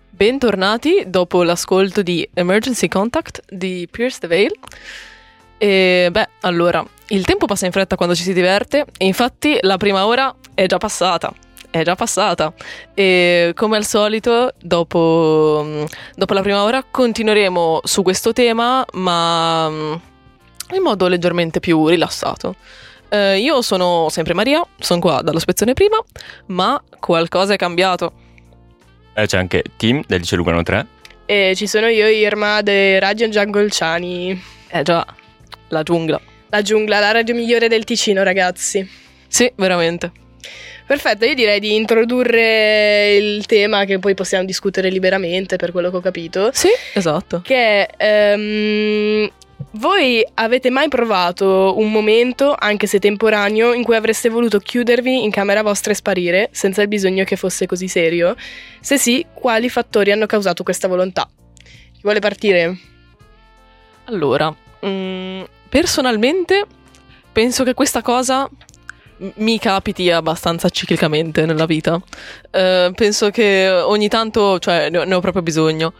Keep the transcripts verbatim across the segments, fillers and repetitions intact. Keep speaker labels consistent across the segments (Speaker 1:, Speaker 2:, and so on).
Speaker 1: Bentornati dopo l'ascolto di Emergency Contact di Pierce the Veil. E beh, allora, il tempo passa in fretta quando ci si diverte e infatti la prima ora è già passata. È già passata e come al solito dopo, dopo la prima ora continueremo su questo tema, ma in modo leggermente più rilassato. Eh, io sono sempre Maria, sono qua dallo spezzone prima, ma qualcosa è cambiato.
Speaker 2: Eh, c'è anche Tim del Liceo Lugano tre.
Speaker 3: E ci sono io, Irma, dei Radio Giangolciani.
Speaker 1: Eh già, la giungla.
Speaker 3: La giungla, la radio migliore del Ticino, ragazzi.
Speaker 1: Sì, veramente.
Speaker 3: Perfetto, io direi di introdurre il tema che poi possiamo discutere liberamente, per quello che ho capito.
Speaker 1: Sì, esatto.
Speaker 3: Che ehm, voi avete mai provato un momento, anche se temporaneo, in cui avreste voluto chiudervi in camera vostra e sparire, senza il bisogno che fosse così serio? Se sì, quali fattori hanno causato questa volontà? Chi vuole partire?
Speaker 1: Allora, mh, personalmente penso che questa cosa mi capiti abbastanza ciclicamente nella vita. Uh, penso che ogni tanto, cioè, ne ho, ne ho proprio bisogno.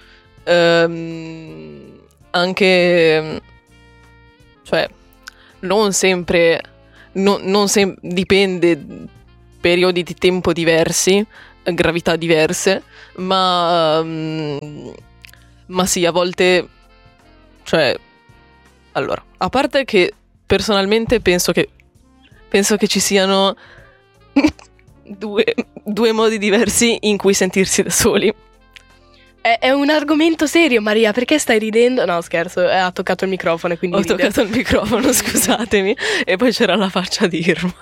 Speaker 1: Uh, anche, cioè, non sempre, no, non sem- dipende, periodi di tempo diversi, gravità diverse, ma, um, ma sì, a volte, cioè, allora, a parte che personalmente penso che Penso che ci siano due, due modi diversi in cui sentirsi da soli.
Speaker 3: È, è un argomento serio, Maria, perché stai ridendo? No, scherzo, eh, ha toccato il microfono e quindi
Speaker 1: Ho
Speaker 3: ride.
Speaker 1: toccato il microfono, scusatemi. E poi c'era la faccia di Irma.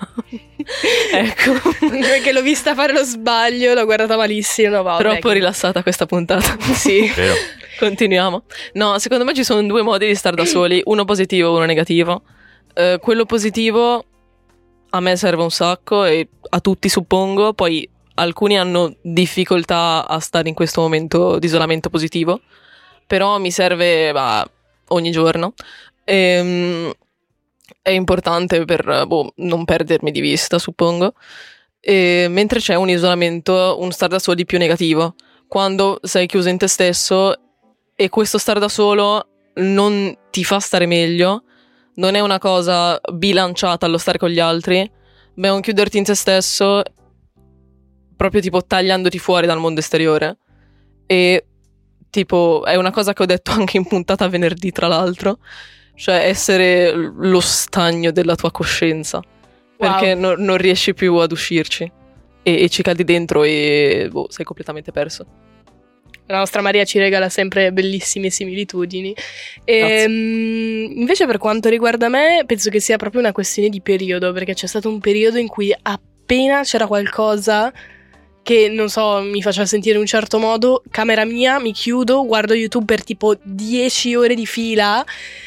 Speaker 1: Ecco.
Speaker 3: Perché l'ho vista fare lo sbaglio, l'ho guardata malissimo. No, vabbè,
Speaker 1: Troppo
Speaker 3: che...
Speaker 1: rilassata questa puntata.
Speaker 3: Sì.
Speaker 2: Vero.
Speaker 1: Continuiamo. No, secondo me ci sono due modi di stare da soli, uno positivo e uno negativo. Uh, quello positivo a me serve un sacco e a tutti suppongo, poi alcuni hanno difficoltà a stare in questo momento di isolamento positivo, però mi serve bah, ogni giorno. E, è importante per boh, non perdermi di vista, suppongo. E, mentre c'è un isolamento, un star da soli più negativo, quando sei chiuso in te stesso e questo star da solo non ti fa stare meglio. Non è una cosa bilanciata allo stare con gli altri, ma è un chiuderti in te stesso, proprio tipo tagliandoti fuori dal mondo esteriore. E tipo, è una cosa che ho detto anche in puntata venerdì, tra l'altro, cioè essere lo stagno della tua coscienza,
Speaker 3: Wow.
Speaker 1: perché no, non riesci più ad uscirci e, e ci cadi dentro e boh, sei completamente perso.
Speaker 3: La nostra Maria ci regala sempre bellissime similitudini. E, um, invece per quanto riguarda me, penso che sia proprio una questione di periodo, perché c'è stato un periodo in cui appena c'era qualcosa che, non so, mi faceva sentire in un certo modo, camera mia, mi chiudo, guardo YouTube per tipo dieci ore di fila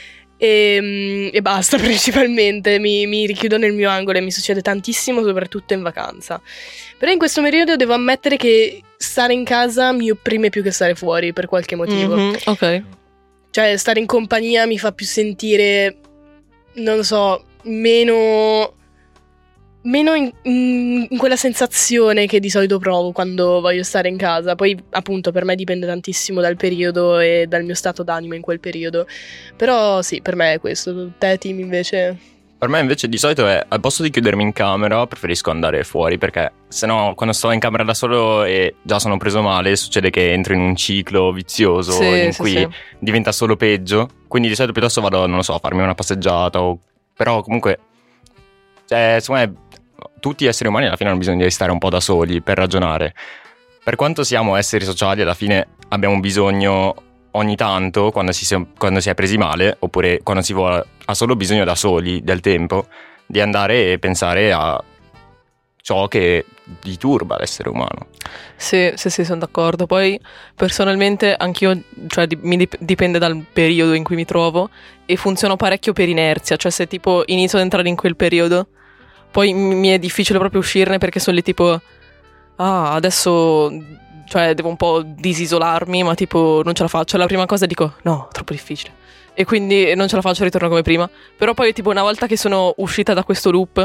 Speaker 3: e, e basta principalmente, mi, mi richiudo nel mio angolo e mi succede tantissimo, soprattutto in vacanza. Però in questo periodo devo ammettere che stare in casa mi opprime più che stare fuori per qualche motivo.
Speaker 1: Mm-hmm, ok.
Speaker 3: Cioè stare in compagnia mi fa più sentire, non so, meno meno in, in, in quella sensazione che di solito provo quando voglio stare in casa. Poi appunto per me dipende tantissimo dal periodo e dal mio stato d'animo in quel periodo. Però sì, per me è questo. Te, Tim, invece?
Speaker 2: Per me invece di solito è, al posto di chiudermi in camera, preferisco andare fuori, perché sennò quando sto in camera da solo e già sono preso male, succede che entro in un ciclo vizioso
Speaker 1: Sì,
Speaker 2: in
Speaker 1: sì,
Speaker 2: cui
Speaker 1: sì.
Speaker 2: diventa solo peggio. Quindi di solito piuttosto vado, non lo so, a farmi una passeggiata o... Però comunque, cioè, secondo me tutti gli esseri umani alla fine hanno bisogno di stare un po' da soli per ragionare. Per quanto siamo esseri sociali, alla fine abbiamo bisogno ogni tanto, quando si, quando si è presi male, oppure quando si vuole, ha solo bisogno da soli del tempo, di andare e pensare a ciò che ti turba l'essere umano.
Speaker 1: Sì, sì, sì, sono d'accordo. Poi personalmente anch'io, cioè di- mi dip- dipende dal periodo in cui mi trovo e funziono parecchio per inerzia, cioè se tipo inizio ad entrare in quel periodo, poi m- mi è difficile proprio uscirne perché sono lì tipo, ah, adesso, cioè devo un po' disisolarmi, ma tipo non ce la faccio. La prima cosa dico, no, troppo difficile. E quindi non ce la faccio, ritorno come prima. Però poi tipo una volta che sono uscita da questo loop,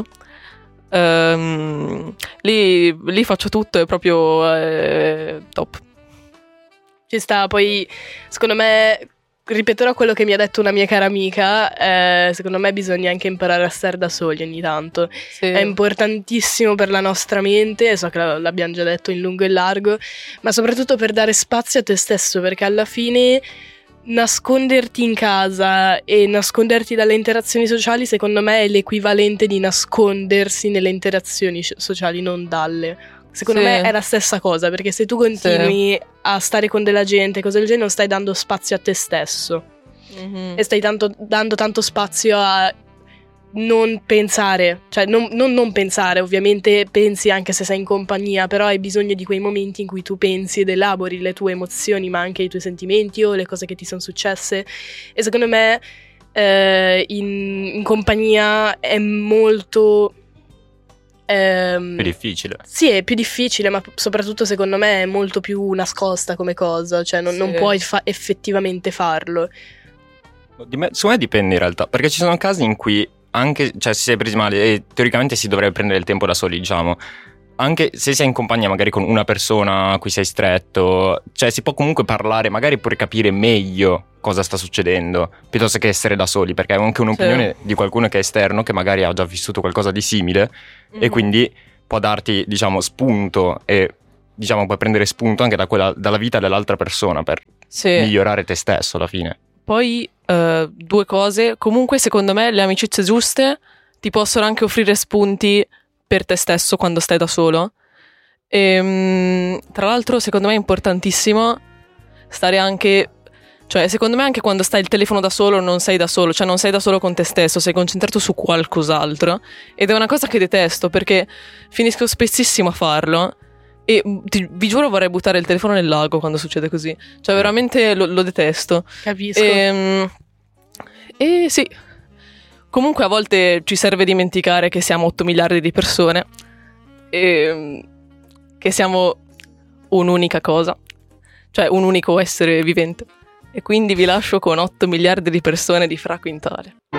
Speaker 1: Um, lì, lì faccio tutto, è proprio eh, top.
Speaker 3: Ci sta, poi secondo me, ripeterò quello che mi ha detto una mia cara amica, eh, secondo me bisogna anche imparare a stare da soli ogni tanto.
Speaker 1: Sì.
Speaker 3: È importantissimo per la nostra mente, so che l'abbiamo già detto in lungo e largo, ma soprattutto per dare spazio a te stesso, perché alla fine nasconderti in casa e nasconderti dalle interazioni sociali, secondo me è l'equivalente di nascondersi nelle interazioni sociali, non dalle. Secondo
Speaker 1: Sì.
Speaker 3: me è la stessa cosa, perché se tu continui sì. a stare con della gente, cose del genere, non stai dando spazio a te stesso. Mm-hmm. E stai tanto, dando tanto spazio a non pensare, cioè non, non non pensare, ovviamente pensi anche se sei in compagnia, però hai bisogno di quei momenti in cui tu pensi ed elabori le tue emozioni, ma anche i tuoi sentimenti o le cose che ti sono successe. E secondo me eh, in, in compagnia è molto...
Speaker 2: Ehm, più difficile.
Speaker 3: Sì, è più difficile, ma soprattutto secondo me è molto più nascosta come cosa, cioè non, sì. non puoi fa- effettivamente farlo.
Speaker 2: Di me, su me dipende in realtà, perché ci sono casi in cui anche, cioè se si è presi male e teoricamente si dovrebbe prendere il tempo da soli, diciamo, anche se sei in compagnia magari con una persona a cui sei stretto, cioè si può comunque parlare, magari pure capire meglio cosa sta succedendo, piuttosto che essere da soli, perché è anche un'opinione sì. di qualcuno che è esterno, che magari ha già vissuto qualcosa di simile, mm-hmm. e quindi può darti, diciamo, spunto e, diciamo, puoi prendere spunto anche da quella, dalla vita dell'altra persona per sì. migliorare te stesso alla fine.
Speaker 1: Poi, uh, due cose, comunque secondo me le amicizie giuste ti possono anche offrire spunti per te stesso quando stai da solo. E, um, tra l'altro secondo me è importantissimo stare anche, cioè secondo me anche quando stai il telefono da solo non sei da solo, cioè non sei da solo con te stesso, sei concentrato su qualcos'altro, ed è una cosa che detesto perché finisco spessissimo a farlo e ti, vi giuro vorrei buttare il telefono nel lago quando succede così, cioè veramente lo, lo detesto.
Speaker 3: Capisco.
Speaker 1: E, e sì, comunque a volte ci serve dimenticare che siamo otto miliardi di persone e che siamo un'unica cosa, cioè un unico essere vivente. E quindi vi lascio con otto miliardi di persone di Fra Quintale.